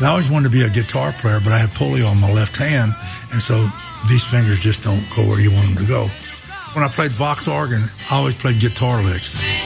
I always wanted to be a guitar player, but I had polio on my left hand, and so these fingers just don't go where you want them to go. When I played Vox organ, I always played guitar licks.